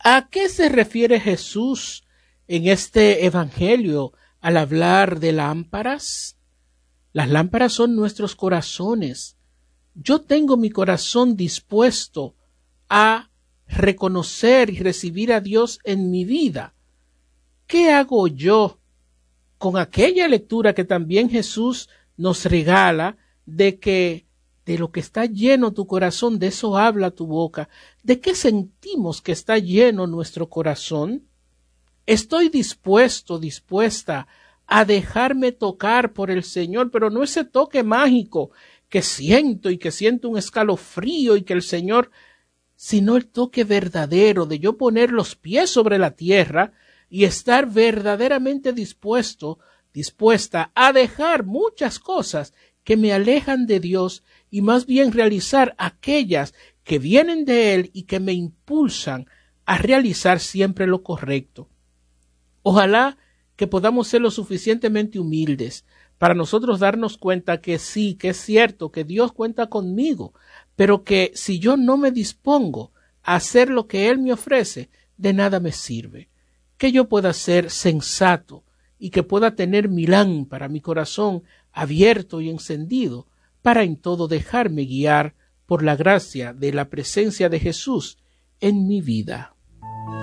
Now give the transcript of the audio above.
¿A qué se refiere Jesús en este evangelio al hablar de lámparas? Las lámparas son nuestros corazones. Yo tengo mi corazón dispuesto a reconocer y recibir a Dios en mi vida. ¿Qué hago yo con aquella lectura que también Jesús nos regala de que de lo que está lleno tu corazón, de eso habla tu boca? ¿De qué sentimos que está lleno nuestro corazón? Estoy dispuesta a dejarme tocar por el Señor, pero no ese toque mágico que siento un escalofrío y que el Señor, sino el toque verdadero de yo poner los pies sobre la tierra y estar verdaderamente dispuesta a dejar muchas cosas que me alejan de Dios y más bien realizar aquellas que vienen de Él y que me impulsan a realizar siempre lo correcto. Ojalá que podamos ser lo suficientemente humildes para nosotros darnos cuenta que sí, que es cierto, que Dios cuenta conmigo, pero que si yo no me dispongo a hacer lo que Él me ofrece, de nada me sirve. Que yo pueda ser sensato y que pueda tener mi lámpara, mi corazón abierto y encendido, para en todo dejarme guiar por la gracia de la presencia de Jesús en mi vida.